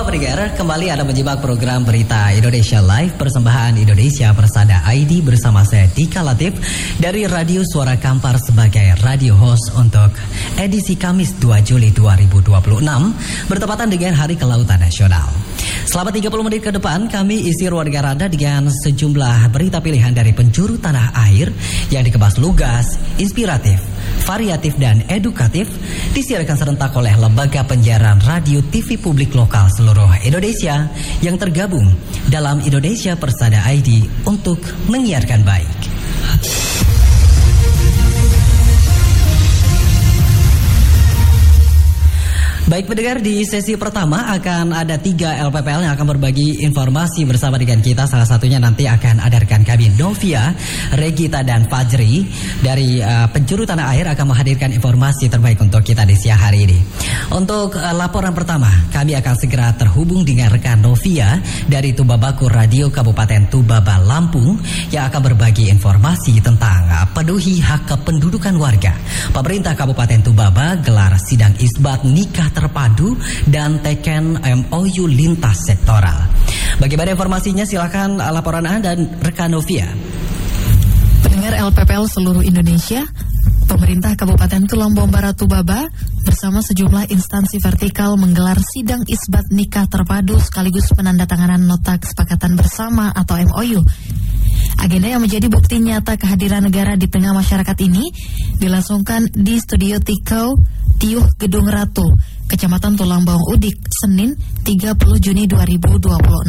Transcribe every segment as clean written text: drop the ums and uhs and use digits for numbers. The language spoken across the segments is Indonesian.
pendengar, kembali Anda menyimak program Berita Indonesia Live persembahan Indonesia Persada ID bersama saya Dika Latif dari Radio Suara Kampar sebagai radio host untuk edisi Kamis 2 Juli 2026 bertepatan dengan Hari Kelautan Nasional. Selama 30 menit ke depan kami isi ruang dengar Anda dengan sejumlah berita pilihan dari penjuru tanah air yang dikemas lugas, inspiratif, variatif dan edukatif, disiarkan serentak oleh lembaga penyiaran radio TV publik lokal seluruh Indonesia yang tergabung dalam Indonesia Persada ID untuk menyiarkan baik. Baik pendengar, di sesi pertama akan ada 3 LPPL yang akan berbagi informasi bersama dengan kita. Salah satunya nanti akan ada rekan kami Novia, Regita dan Fajri dari penjuru tanah air akan menghadirkan informasi terbaik untuk kita di siang hari ini. Untuk laporan pertama, kami akan segera terhubung dengan rekan Novia dari Tubabaku Radio Kabupaten Tubaba, Lampung yang akan berbagi informasi tentang penuhi hak kependudukan warga. Pemerintah Kabupaten Tubaba gelar sidang isbat nikah terpadu dan teken MOU lintas sektoral. Bagaimana informasinya? Silakan laporan Anda dan rekan Novia. Pendengar LPPL seluruh Indonesia, pemerintah Kabupaten Tulangbong Barat Tubaba bersama sejumlah instansi vertikal menggelar sidang isbat nikah terpadu sekaligus penandatanganan nota kesepakatan bersama atau MOU. Agenda yang menjadi bukti nyata kehadiran negara di tengah masyarakat ini dilangsungkan di Studio Tikau, Tiuh Gedung Ratu, Kecamatan Tulangbong Udik, Senin 30 Juni 2026.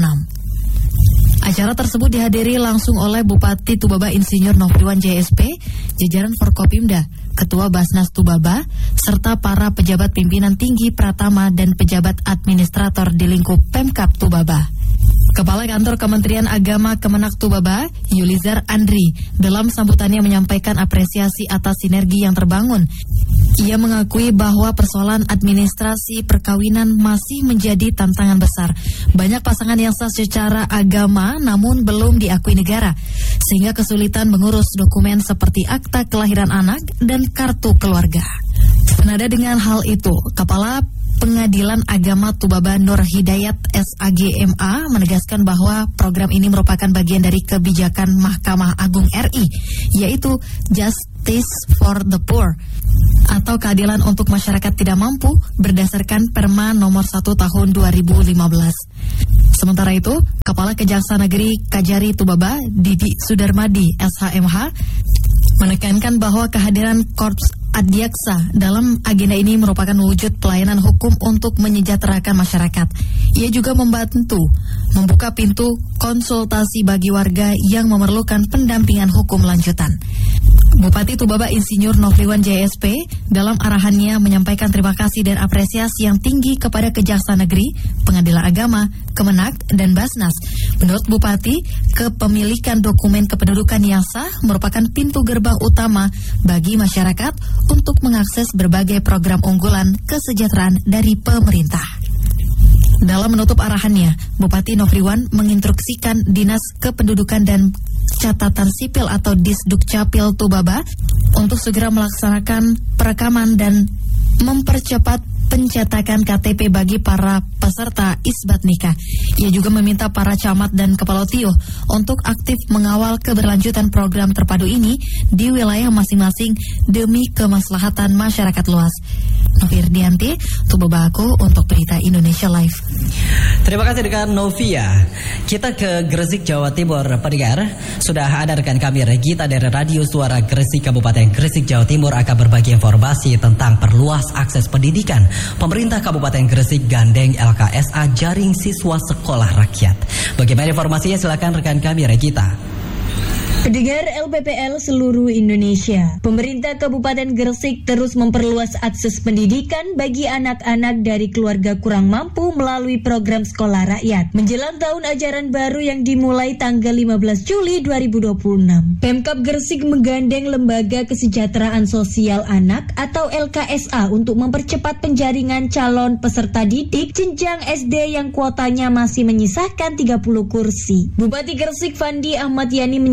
Acara tersebut dihadiri langsung oleh Bupati Tubaba Insinyur Nofriwan JSP, jajaran Forkopimda, Ketua Basnas Tubaba, serta para pejabat pimpinan tinggi Pratama dan pejabat administrator di lingkup Pemkab Tubaba. Kepala Kantor Kementerian Agama Kemenak Tubaba, Yulizar Andri, dalam sambutannya menyampaikan apresiasi atas sinergi yang terbangun. Ia mengakui bahwa persoalan administrasi perkawinan masih menjadi tantangan besar. Banyak pasangan yang sah secara agama namun belum diakui negara, sehingga kesulitan mengurus dokumen seperti akta kelahiran anak dan kartu keluarga. Senada dengan hal itu, Kepala Pengadilan Agama Tubaba Nur Hidayat SAGMA menegaskan bahwa program ini merupakan bagian dari kebijakan Mahkamah Agung RI, yaitu Justice for the Poor atau keadilan untuk masyarakat tidak mampu berdasarkan Perma nomor 1 tahun 2015. Sementara itu, Kepala Kejaksaan Negeri Kajari Tubaba Didi Sudarmadi SHMH menekankan bahwa kehadiran Korps Adiaksa dalam agenda ini merupakan wujud pelayanan hukum untuk menyejahterakan masyarakat. Ia juga membantu membuka pintu konsultasi bagi warga yang memerlukan pendampingan hukum lanjutan. Bupati Tubaba Insinyur Nofriwan JSP dalam arahannya menyampaikan terima kasih dan apresiasi yang tinggi kepada Kejaksaan Negeri, Pengadilan Agama, Kemenak, dan Basnas. Menurut Bupati, kepemilikan dokumen kependudukan yang sah merupakan pintu gerbang utama bagi masyarakat untuk mengakses berbagai program unggulan kesejahteraan dari pemerintah. Dalam menutup arahannya, Bupati Nofriwan menginstruksikan Dinas Kependudukan dan Catatan Sipil atau Disdukcapil Tubaba untuk segera melaksanakan perekaman dan mempercepat pencetakan KTP bagi para peserta isbat nikah. Ia juga meminta para camat dan kepala tiuh untuk aktif mengawal keberlanjutan program terpadu ini di wilayah masing-masing demi kemaslahatan masyarakat luas. Novia Tubabaku untuk Berita Indonesia Live. Terima kasih rekan Novia. Kita ke Gresik, Jawa Timur. Pendengar, sudah ada rekan kami Regita dari Radio Suara Gresik Kabupaten Gresik, Jawa Timur akan berbagi informasi tentang perluas akses pendidikan. Pemerintah Kabupaten Gresik gandeng LKSA jaring siswa sekolah rakyat. Bagaimana informasinya? Silakan rekan kami Regita. Pendengar LPPL seluruh Indonesia, pemerintah Kabupaten Gresik terus memperluas akses pendidikan bagi anak-anak dari keluarga kurang mampu melalui program sekolah rakyat. Menjelang tahun ajaran baru yang dimulai tanggal 15 Juli 2026, Pemkab Gresik menggandeng Lembaga Kesejahteraan Sosial Anak atau LKSA untuk mempercepat penjaringan calon peserta didik jenjang SD yang kuotanya masih menyisakan 30 kursi. Bupati Gresik Fandi Ahmad Yani menyampaikan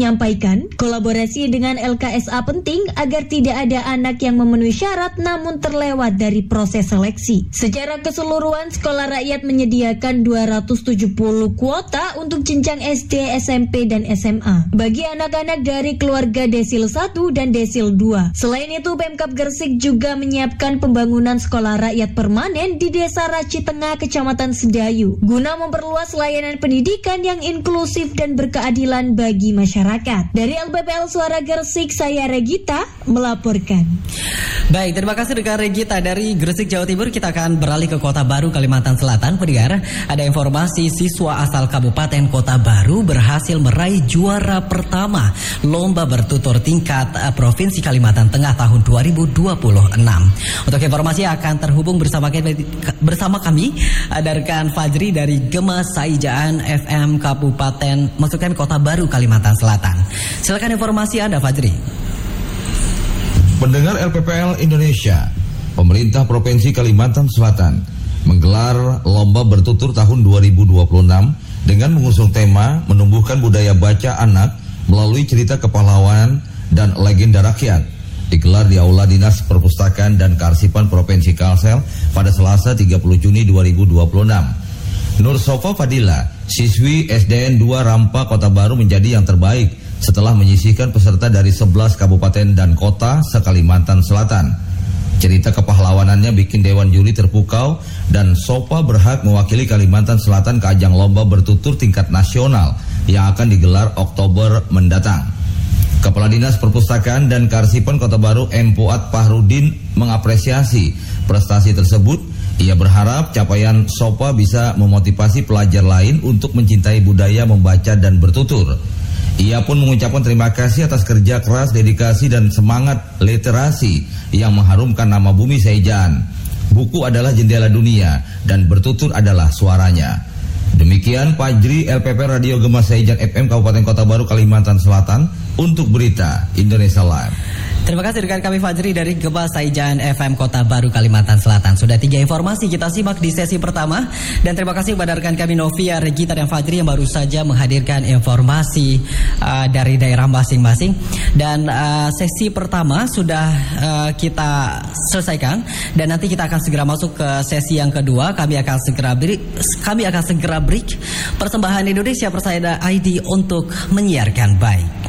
mengatakan kolaborasi dengan LKSA penting agar tidak ada anak yang memenuhi syarat namun terlewat dari proses seleksi. Secara keseluruhan, sekolah rakyat menyediakan 270 kuota untuk jenjang SD, SMP, dan SMA bagi anak-anak dari keluarga desil 1 dan desil 2. Selain itu, Pemkab Gresik juga menyiapkan pembangunan sekolah rakyat permanen di Desa Raci Tengah, Kecamatan Sedayu, guna memperluas layanan pendidikan yang inklusif dan berkeadilan bagi masyarakat. Dari LPPL Suara Gresik, saya Regita melaporkan. Baik, terima kasih rekan Regita dari Gresik, Jawa Timur. Kita akan beralih ke Kota Baru, Kalimantan Selatan. Pendengar, ada informasi siswa asal Kabupaten Kota Baru berhasil meraih juara pertama lomba bertutur tingkat Provinsi Kalimantan Tengah tahun 2026. Untuk informasi akan terhubung bersama kami ada rekan Fajri dari Gema Saijaan FM Kabupaten, maksudnya Kota Baru, Kalimantan Selatan. Silakan informasi Anda, Fajri. Pendengar LPPL Indonesia, pemerintah Provinsi Kalimantan Selatan menggelar lomba bertutur tahun 2026 dengan mengusung tema menumbuhkan budaya baca anak melalui cerita kepahlawanan dan legenda rakyat. Digelar di Aula Dinas Perpustakaan dan Kearsipan Provinsi Kalsel pada Selasa 30 Juni 2026. Nur Sofa Fadila, siswi SDN 2 Rampa Kota Baru menjadi yang terbaik setelah menyisihkan peserta dari 11 kabupaten dan kota se-Kalimantan Selatan. Cerita kepahlawanannya bikin Dewan Juri terpukau dan Sofa berhak mewakili Kalimantan Selatan ke ajang lomba bertutur tingkat nasional yang akan digelar Oktober mendatang. Kepala Dinas Perpustakaan dan Kearsipan Kota Baru M. Fuad Fahrudin mengapresiasi prestasi tersebut. Ia berharap capaian Sofa bisa memotivasi pelajar lain untuk mencintai budaya membaca dan bertutur. Ia pun mengucapkan terima kasih atas kerja keras, dedikasi, dan semangat literasi yang mengharumkan nama bumi Saijaan. Buku adalah jendela dunia dan bertutur adalah suaranya. Demikian Fajri, LPP Radio Gema Saijaan FM Kabupaten Kota Baru, Kalimantan Selatan untuk berita Indonesia Live. Terima kasih rekan kami Fajri dari Gema Saijaan FM Kota Baru, Kalimantan Selatan. Sudah 3 informasi kita simak di sesi pertama. Dan terima kasih kepada rekan kami Novia, Regita, dan Fajri yang baru saja menghadirkan informasi dari daerah masing-masing. Dan sesi pertama sudah kita selesaikan. Dan nanti kita akan segera masuk ke sesi yang kedua. Kami akan segera break persembahan Indonesia Persada ID untuk menyiarkan baik.